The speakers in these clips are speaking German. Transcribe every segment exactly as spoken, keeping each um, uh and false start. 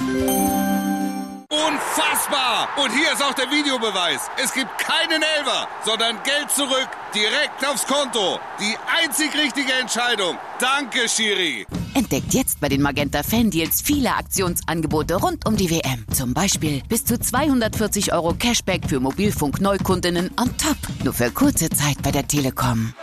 Unfassbar! Und hier ist auch der Videobeweis. Es gibt keinen Elfer, sondern Geld zurück, direkt aufs Konto. Die einzig richtige Entscheidung. Danke, Schiri. Entdeckt jetzt bei den Magenta Fan-Deals viele Aktionsangebote rund um die W M. Zum Beispiel bis zu zweihundertvierzig Euro Cashback für Mobilfunk-Neukundinnen on top. Nur für kurze Zeit bei der Telekom.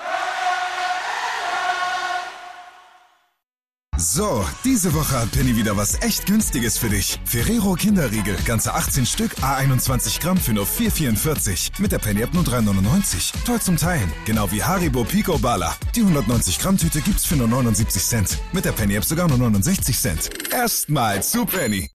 So, diese Woche hat Penny wieder was echt Günstiges für dich. Ferrero Kinderriegel, ganze achtzehn Stück, a einundzwanzig Gramm für nur vier vierundvierzig. Mit der Penny App nur drei neunundneunzig. Toll zum Teilen. Genau wie Haribo Pico Bala. Die hundertneunzig Gramm Tüte gibt's für nur neunundsiebzig Cent. Mit der Penny App sogar nur neunundsechzig Cent. Erstmal zu Penny.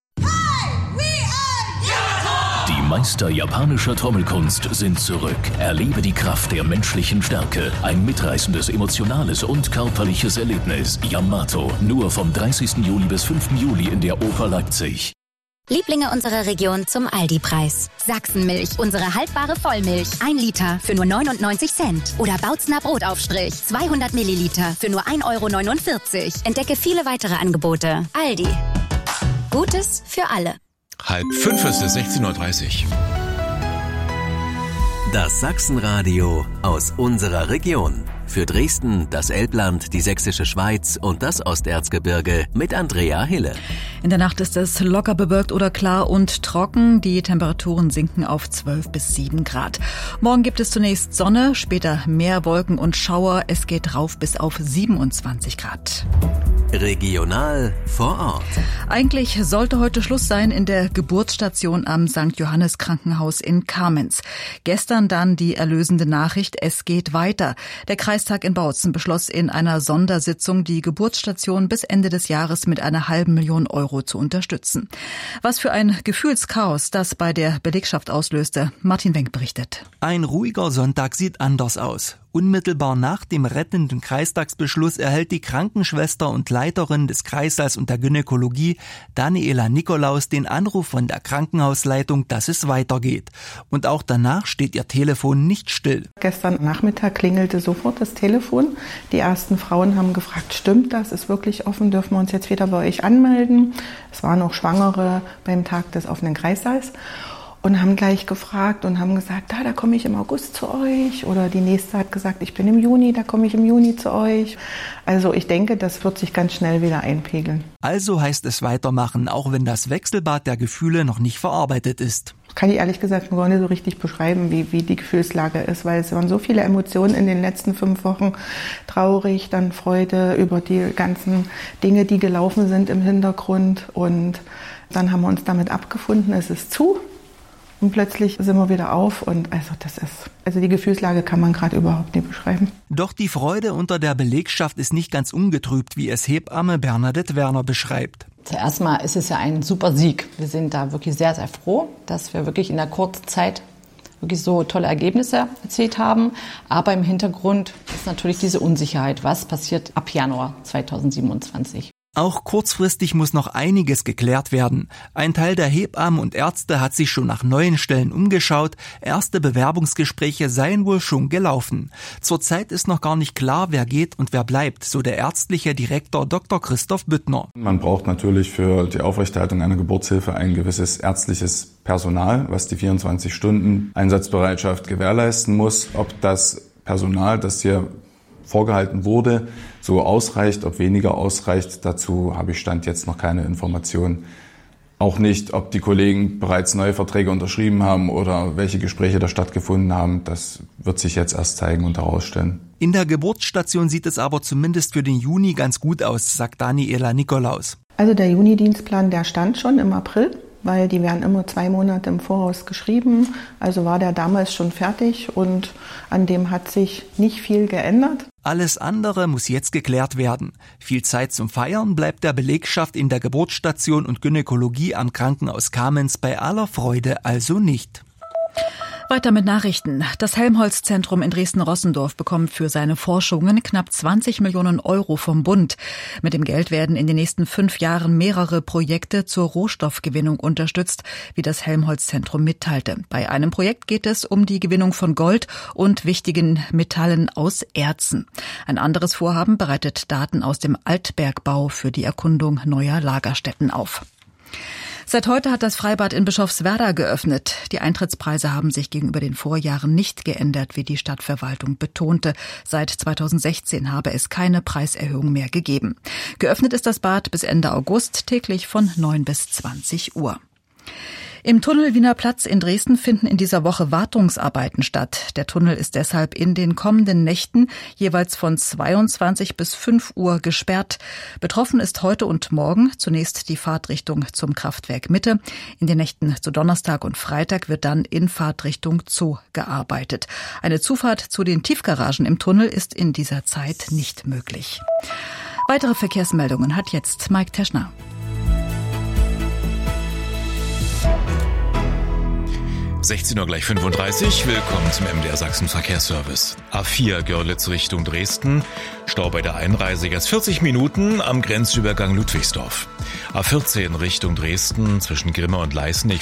Die Meister japanischer Trommelkunst sind zurück. Erlebe die Kraft der menschlichen Stärke. Ein mitreißendes, emotionales und körperliches Erlebnis. Yamato. Nur vom dreißigsten Juli bis fünften Juli in der Oper Leipzig. Lieblinge unserer Region zum Aldi-Preis. Sachsenmilch, unsere haltbare Vollmilch. Ein Liter für nur neunundneunzig Cent. Oder Bautzner Brotaufstrich. zweihundert Milliliter für nur ein Euro neunundvierzig. Entdecke viele weitere Angebote. Aldi. Gutes für alle. Halb fünf ist es, sechzehn Uhr dreißig. Das Sachsenradio aus unserer Region. Für Dresden, das Elbland, die Sächsische Schweiz und das Osterzgebirge mit Andrea Hille. In der Nacht ist es locker bewölkt oder klar und trocken. Die Temperaturen sinken auf zwölf bis sieben Grad. Morgen gibt es zunächst Sonne, später mehr Wolken und Schauer. Es geht rauf bis auf siebenundzwanzig Grad. Regional vor Ort. Eigentlich sollte heute Schluss sein in der Geburtsstation am Sankt Johannes Krankenhaus in Kamenz. Gestern dann die erlösende Nachricht, es geht weiter. Der Kreistag in Bautzen beschloss in einer Sondersitzung, die Geburtsstation bis Ende des Jahres mit einer halben Million Euro zu unterstützen. Was für ein Gefühlschaos das bei der Belegschaft auslöste. Martin Wenk berichtet. Ein ruhiger Sonntag sieht anders aus. Unmittelbar nach dem rettenden Kreistagsbeschluss erhält die Krankenschwester und Leiterin des Kreißsaals und der Gynäkologie, Daniela Nikolaus, den Anruf von der Krankenhausleitung, dass es weitergeht. Und auch danach steht ihr Telefon nicht still. Gestern Nachmittag klingelte sofort das Telefon. Die ersten Frauen haben gefragt, stimmt das? Ist wirklich offen? Dürfen wir uns jetzt wieder bei euch anmelden? Es waren noch Schwangere beim Tag des offenen Kreissaals. Und haben gleich gefragt und haben gesagt, da, da komme ich im August zu euch. Oder die nächste hat gesagt, ich bin im Juni, da komme ich im Juni zu euch. Also ich denke, das wird sich ganz schnell wieder einpegeln. Also heißt es weitermachen, auch wenn das Wechselbad der Gefühle noch nicht verarbeitet ist. Kann ich ehrlich gesagt gar nicht so richtig beschreiben, wie, wie die Gefühlslage ist, weil es waren so viele Emotionen in den letzten fünf Wochen. Traurig, dann Freude über die ganzen Dinge, die gelaufen sind im Hintergrund. Und dann haben wir uns damit abgefunden, es ist zu. Und plötzlich sind wir wieder auf und also das ist, also die Gefühlslage kann man gerade überhaupt nicht beschreiben. Doch die Freude unter der Belegschaft ist nicht ganz ungetrübt, wie es Hebamme Bernadette Werner beschreibt. Zuerst mal ist es ja ein super Sieg. Wir sind da wirklich sehr, sehr froh, dass wir wirklich in der kurzen Zeit wirklich so tolle Ergebnisse erzielt haben. Aber im Hintergrund ist natürlich diese Unsicherheit. Was passiert ab Januar zweitausendsiebenundzwanzig? Auch kurzfristig muss noch einiges geklärt werden. Ein Teil der Hebammen und Ärzte hat sich schon nach neuen Stellen umgeschaut. Erste Bewerbungsgespräche seien wohl schon gelaufen. Zurzeit ist noch gar nicht klar, wer geht und wer bleibt, so der ärztliche Direktor Doktor Christoph Büttner. Man braucht natürlich für die Aufrechterhaltung einer Geburtshilfe ein gewisses ärztliches Personal, was die vierundzwanzig Stunden Einsatzbereitschaft gewährleisten muss. Ob das Personal, das hier vorgehalten wurde, so ausreicht, ob weniger ausreicht, dazu habe ich Stand jetzt noch keine Informationen. Auch nicht, ob die Kollegen bereits neue Verträge unterschrieben haben oder welche Gespräche da stattgefunden haben, das wird sich jetzt erst zeigen und herausstellen. In der Geburtsstation sieht es aber zumindest für den Juni ganz gut aus, sagt Daniela Nikolaus. Also der Juni-Dienstplan, der stand schon im April, weil die werden immer zwei Monate im Voraus geschrieben. Also war der damals schon fertig und an dem hat sich nicht viel geändert. Alles andere muss jetzt geklärt werden. Viel Zeit zum Feiern bleibt der Belegschaft in der Geburtsstation und Gynäkologie am Krankenhaus Kamenz bei aller Freude also nicht. Weiter mit Nachrichten. Das Helmholtz-Zentrum in Dresden-Rossendorf bekommt für seine Forschungen knapp zwanzig Millionen Euro vom Bund. Mit dem Geld werden in den nächsten fünf Jahren mehrere Projekte zur Rohstoffgewinnung unterstützt, wie das Helmholtz-Zentrum mitteilte. Bei einem Projekt geht es um die Gewinnung von Gold und wichtigen Metallen aus Erzen. Ein anderes Vorhaben bereitet Daten aus dem Altbergbau für die Erkundung neuer Lagerstätten auf. Seit heute hat das Freibad in Bischofswerda geöffnet. Die Eintrittspreise haben sich gegenüber den Vorjahren nicht geändert, wie die Stadtverwaltung betonte. Seit zweitausendsechzehn habe es keine Preiserhöhung mehr gegeben. Geöffnet ist das Bad bis Ende August, täglich von neun bis zwanzig Uhr. Im Tunnel Wiener Platz in Dresden finden in dieser Woche Wartungsarbeiten statt. Der Tunnel ist deshalb in den kommenden Nächten jeweils von zweiundzwanzig bis fünf Uhr gesperrt. Betroffen ist heute und morgen zunächst die Fahrtrichtung zum Kraftwerk Mitte. In den Nächten zu Donnerstag und Freitag wird dann in Fahrtrichtung Zoo gearbeitet. Eine Zufahrt zu den Tiefgaragen im Tunnel ist in dieser Zeit nicht möglich. Weitere Verkehrsmeldungen hat jetzt Mike Teschner. sechzehn Uhr gleich fünfunddreißig. Willkommen zum M D R Sachsen Verkehrsservice. A vier Görlitz Richtung Dresden. Stau bei der Einreise jetzt vierzig Minuten am Grenzübergang Ludwigsdorf. A vierzehn Richtung Dresden zwischen Grimma und Leißnig